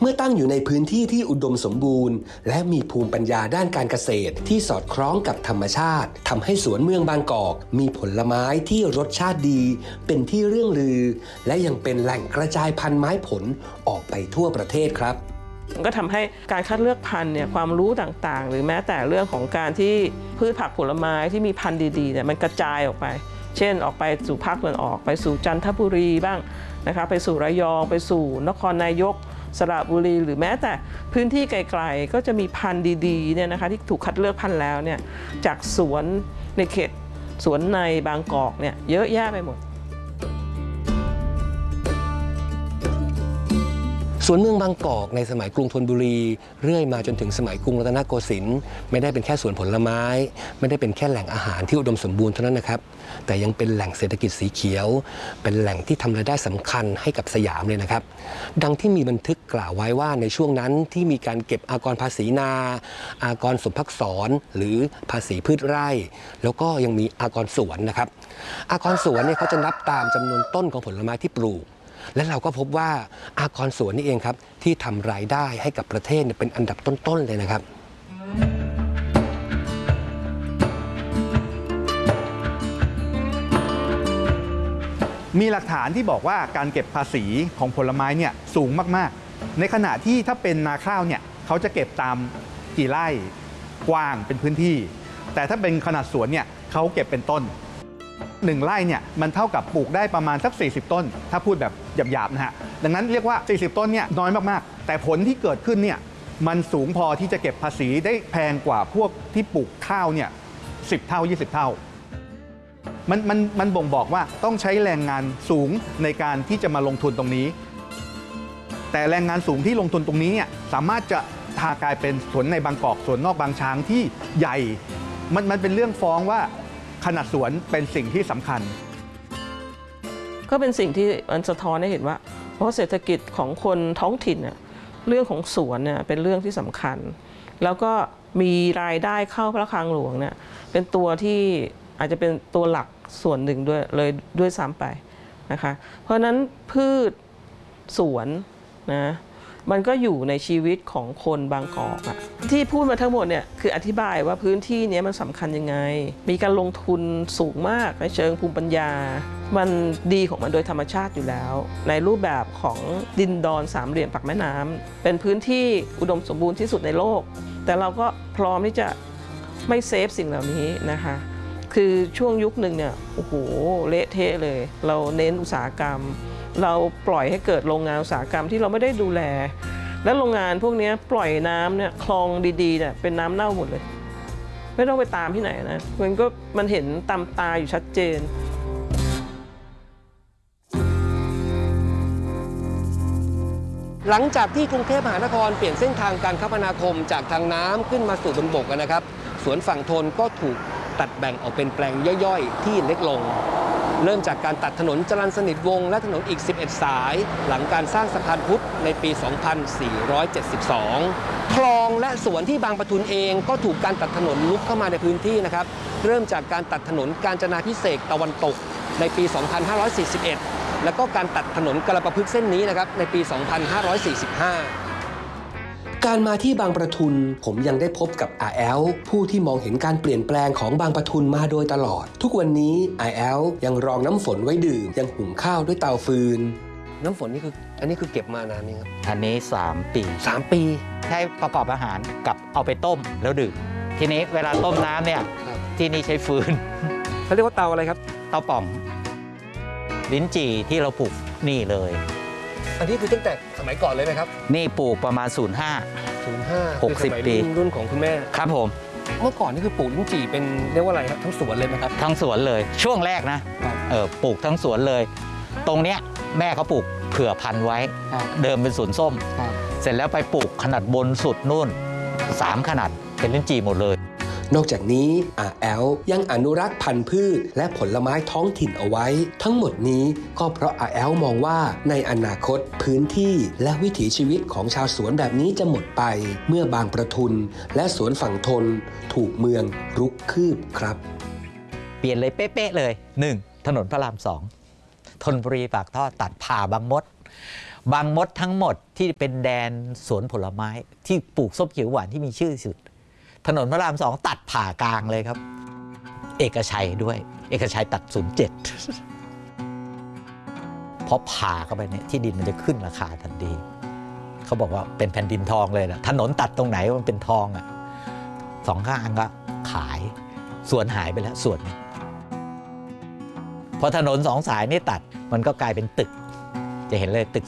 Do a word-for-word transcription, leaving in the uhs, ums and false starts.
เมื่อตั้งอยู่ในพื้นที่ที่อุดมสมบูรณ์และมีภูมิปัญญาด้านการเกษตรที่สอดคล้องกับธรรมชาติทำให้สวนเมืองบางกอกมีผลไม้ที่รสชาติดีเป็นที่เรื่องลือและยังเป็นแหล่งกระจายพันธุ์ไม้ผลออกไปทั่วประเทศครับก็ทำให้การคัดเลือกพันธุ์เนี่ยความรู้ต่างๆหรือแม้แต่เรื่องของการที่พืชผักผลไม้ที่มีพันธุ์ดีๆเนี่ยมันกระจายออกไปเช่นออกไปสู่ภาคตะวันออกไปสู่จันทบุรีบ้างนะคะไปสู่ระยองไปสู่นครนายกสระบุรีหรือแม้แต่พื้นที่ไกลๆก็จะมีพันธุ์ดีๆเนี่ยนะคะที่ถูกคัดเลือกพันธุ์แล้วเนี่ยจากสวนในเขตสวนในบางกอกเนี่ยเยอะแยะไปหมดสวนเมืองบางกอกในสมัยกรุงธนบุรีเรื่อยมาจนถึงสมัยกรุงรัตนโกสินทร์ไม่ได้เป็นแค่สวนผลไม้ไม่ได้เป็นแค่แหล่งอาหารที่อุดมสมบูรณ์เท่านั้นนะครับแต่ยังเป็นแหล่งเศรษฐกิจสีเขียวเป็นแหล่งที่ทำรายได้สำคัญให้กับสยามเลยนะครับดังที่มีบันทึกกล่าวไว้ว่าในช่วงนั้นที่มีการเก็บอากรภาษีนาอากรสมภักษรหรือภาษีพืชไร่แล้วก็ยังมีอากรสวนนะครับอากรสวนเนี่ยเขาจะนับตามจำนวนต้นของผลไม้ที่ปลูกและเราก็พบว่าอากรสวนนี่เองครับที่ทำรายได้ให้กับประเทศเป็นอันดับต้นๆเลยนะครับมีหลักฐานที่บอกว่าการเก็บภาษีของผลไม้เนี่ยสูงมากๆในขณะที่ถ้าเป็นนาข้าวเนี่ยเขาจะเก็บตามกี่ไร่กว้างเป็นพื้นที่แต่ถ้าเป็นขนาดสวนเนี่ยเขาเก็บเป็นต้นหนึ่งไร่เนี่ยมันเท่ากับปลูกได้ประมาณสักสี่สิบต้นถ้าพูดแบบหยาบๆนะฮะดังนั้นเรียกว่าสี่สิบต้นเนี่ยน้อยมากๆแต่ผลที่เกิดขึ้นเนี่ยมันสูงพอที่จะเก็บภาษีได้แพงกว่าพวกที่ปลูกข้าวเนี่ยสิบเท่ายี่สิบเท่ามันมันมันบ่งบอกว่าต้องใช้แรงงานสูงในการที่จะมาลงทุนตรงนี้แต่แรงงานสูงที่ลงทุนตรงนี้เนี่ยสามารถจะพากลายเป็นสวนในบางกอกสวนนอกบางช้างที่ใหญ่มันมันเป็นเรื่องฟ้องว่าขนาดสวนเป็นสิ่งที่สำคัญก็เป็นสิ่งที่มันสะท้อนให้เห็นว่าเพราะเศรษฐกิจของคนท้องถิ่นเนี่ยเรื่องของสวนเนี่ยเป็นเรื่องที่สำคัญแล้วก็มีรายได้เข้าพระคลังหลวงเนี่ยเป็นตัวที่อาจจะเป็นตัวหลักส่วนหนึ่งด้วยเลยด้วยซ้ำไปนะคะเพราะฉะนั้นพืชสวนนะมันก็อยู่ในชีวิตของคนบางกอกอะที่พูดมาทั้งหมดเนี่ยคืออธิบายว่าพื้นที่นี้มันสำคัญยังไงมีการลงทุนสูงมากในเชิงภูมิปัญญามันดีของมันโดยธรรมชาติอยู่แล้วในรูปแบบของดินดอนสามเหลี่ยมปากแม่น้ำเป็นพื้นที่อุดมสมบูรณ์ที่สุดในโลกแต่เราก็พร้อมที่จะไม่เซฟสิ่งเหล่านี้นะคะคือช่วงยุคหนึ่งเนี่ยโอ้โหเละเทะเลยเราเน้นอุตสาหกรรมเราปล่อยให้เกิดโรงงานอุตสาหกรรมที่เราไม่ได้ดูแลและโรงงานพวกนี้ปล่อยน้ำเนี่ยคลองดีๆเนี่ยเป็นน้ำเน่าหมดเลยไม่ต้องไปตามที่ไหนนะมันก็มันเห็นตามตาอยู่ชัดเจนหลังจากที่กรุงเทพมหานครเปลี่ยนเส้นทางการคมนาคมจากทางน้ำขึ้นมาสู่บนบกนะครับสวนฝั่งทนก็ถูกตัดแบ่งออกเป็นแปลงย่อยๆที่เล็กลงเริ่มจากการตัดถนนจรัญสนิทวงศ์และถนนอีกสิบเอ็ดสายหลังการสร้างสะพานพุทธในปี สองพันสี่ร้อยเจ็ดสิบสอง คลองและสวนที่บางปะทุนเองก็ถูกการตัดถนนลุกเข้ามาในพื้นที่นะครับเริ่มจากการตัดถนนกาญจนาภิเษกตะวันตกในปี สองพันห้าร้อยสี่สิบเอ็ด แล้วก็การตัดถนนกาฬประพฤกษ์เส้นนี้นะครับในปี สองพันห้าร้อยสี่สิบห้าการมาที่บางปะทุนผมยังได้พบกับอาแอลผู้ที่มองเห็นการเปลี่ยนแปลงของบางปะทุนมาโดยตลอดทุกวันนี้อาแอลยังรองน้ำฝนไว้ดื่มยังหุงข้าวด้วยเตาฟืนน้ำฝนนี่คืออันนี้คือเก็บมานานนี่ครับอันนี้สามปีสามปีใช้ประกอบอาหารกับเอาไปต้มแล้วดื่มทีนี้เวลาต้มน้ำเนี่ยที่นี่ใช้ฟืนเขาเรียกว่าเตาอะไรครับเตาป่องลิ้นจี่ที่เราปลูกนี่เลยอันนี้คือตั้งแต่สมัยก่อนเลยไหมครับนี่ปลูกประมาณศูนย์ห้าศูนย์ห้าหกสิบปีรุ่นของคุณแม่ครับผมเมื่อก่อนนี่คือปลูกลิ้นจี่เป็นเรียกว่าอะไรครับทั้งสวนเลยไหมครับทั้งสวนเลยช่วงแรกนะเออปลูกทั้งสวนเลยตรงเนี้ยแม่เขาปลูกเผื่อพันธุ์ไว้เดิมเป็นสวนส้มเสร็จแล้วไปปลูกขนาดบนสุดนู่นสามขนาดเป็นลิ้นจี่หมดเลยนอกจากนี้อาแอลยังอนุรักษ์พันธุ์พืชและผลไม้ท้องถิ่นเอาไว้ทั้งหมดนี้ก็เพราะอาแอลมองว่าในอนาคตพื้นที่และวิถีชีวิตของชาวสวนแบบนี้จะหมดไปเมื่อบางประทุนและสวนฝั่งทนถูกเมืองรุกคืบครับเปลี่ยนเลยเป๊ะๆเลยหนึ่งถนนพระรามสองธนบุรีปากท่อตัดผ่าบางมดบางมดทั้งหมดที่เป็นแดนสวนผลไม้ที่ปลูกส้มเขียวหวานที่มีชื่อสุดถนนพระรามสองตัดผ่ากลางเลยครับเอกชัยด้วยเอกชัยตัดศูนย์เจ็ดเพราะผ่าเข้าไปเนี่ยที่ดินมันจะขึ้นราคาทันทีเขาบอกว่าเป็นแผ่นดินทองเลยนะถนนตัดตรงไหนมันเป็นทองอ่ะสองข้างก็ขายส่วนหายไปแล้วส่วนพอถนนสองสายนี่ตัดมันก็กลายเป็นตึกจะเห็นเลยตึก